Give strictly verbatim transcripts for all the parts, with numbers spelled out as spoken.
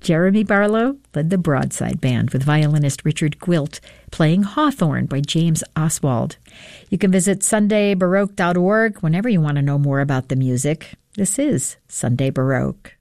Jeremy Barlow led the Broadside Band with violinist Richard Gwilt playing Hawthorne by James Oswald. You can visit sunday baroque dot org whenever you want to know more about the music. This is Sunday Baroque.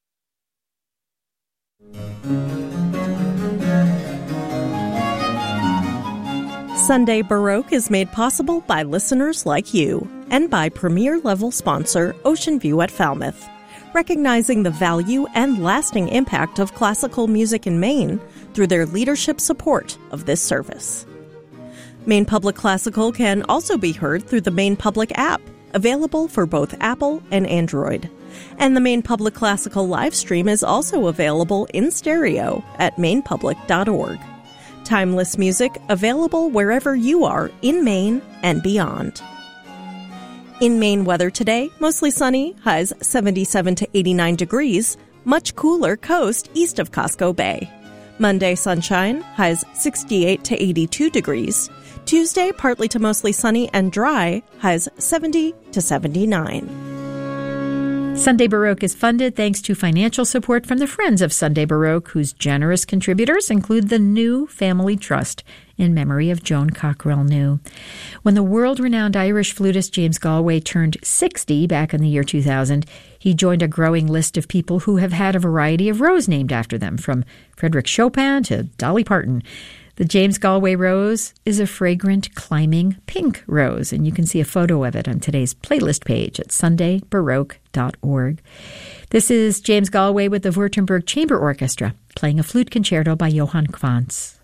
Sunday Baroque is made possible by listeners like you and by premier-level sponsor Ocean View at Falmouth, recognizing the value and lasting impact of classical music in Maine through their leadership support of this service. Maine Public Classical can also be heard through the Maine Public app, available for both Apple and Android. And the Maine Public Classical live stream is also available in stereo at maine public dot org. Timeless music available wherever you are in Maine and beyond. In Maine weather today, mostly sunny, highs seventy-seven to eighty-nine degrees, much cooler coast east of Costco Bay. Monday, sunshine, highs sixty-eight to eighty-two degrees. Tuesday, partly to mostly sunny and dry, highs seventy to seventy-nine. Sunday Baroque is funded thanks to financial support from the Friends of Sunday Baroque, whose generous contributors include the New Family Trust in memory of Joan Cockrell New. When the world-renowned Irish flutist James Galway turned sixty back in the year two thousand, he joined a growing list of people who have had a variety of rose named after them, from Frédéric Chopin to Dolly Parton. The James Galway rose is a fragrant, climbing pink rose, and you can see a photo of it on today's playlist page at sunday baroque dot org. This is James Galway with the Württemberg Chamber Orchestra, playing a flute concerto by Johann Quantz.